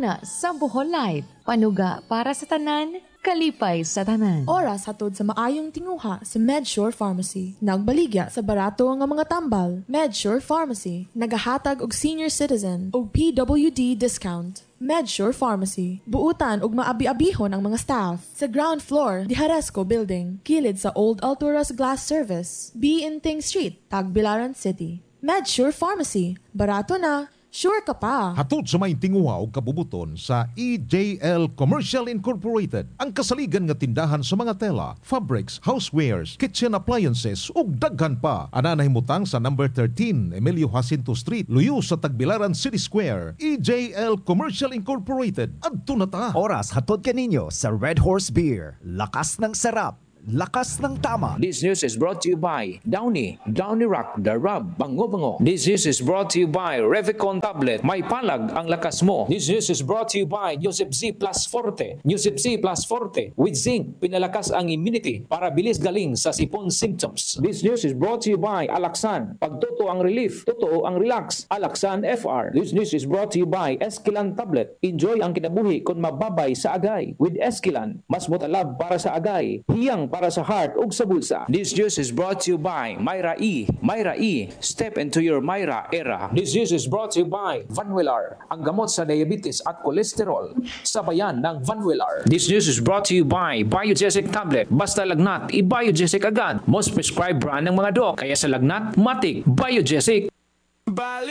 na sa Bohol Light. Panuga para sa tanan, kalipay sa tanan. Oras hatod sa maayong tinguha sa MedSure Pharmacy. Nagbaligya sa barato nga mga tambal. MedSure Pharmacy, nagahatag og senior citizen og PWD discount. MedSure Pharmacy, buutan og maabi-abihon ang mga staff. Sa ground floor, di Haresco Building, kilid sa Old Alturas Glass Service, B. Inting Street, Tagbilaran City. MedSure Pharmacy, barato na, sure ka pa. Hatod sa may tinguha o kabubuton sa EJL Commercial Incorporated, ang kasaligan nga tindahan sa mga tela, fabrics, housewares, kitchen appliances ug daghan pa. Ana nahimutang sa number 13 Emilio Jacinto Street, luyo sa Tagbilaran City Square. EJL Commercial Incorporated. Adto na ta. Oras hatod kaninyo sa Red Horse Beer. Lakas ng sarap. Lakas ng tama. This news is brought to you by Downy Rock, The Rub, Bango. This news is brought to you by Revicon Tablet. May palag ang lakas mo. This news is brought to you by Yosef Z Plus Forte. Yosef Z Plus Forte with zinc, pinalakas ang immunity para bilis galing sa sipon symptoms. This news is brought to you by Alaxan. Pag totoo ang relief, totoo ang relax. Alaxan FR. This news is brought to you by Esquilan Tablet. Enjoy ang kinabuhi kung mababay sa agay. With Esquilan, mas mutalab para sa agay. Hiyang para sa heart ug sa bulsa. This news is brought to you by Myra E. Myra E. Step into your Myra era. This news is brought to you by Vanwillar, ang gamot sa diabetes at kolesterol. Sabayan ng Vanwillar. This news is brought to you by Biogesic Tablet. Basta lagnat, i-Biogesic agad. Most prescribed brand ng mga doc. Kaya sa lagnat, matik, Biogesic.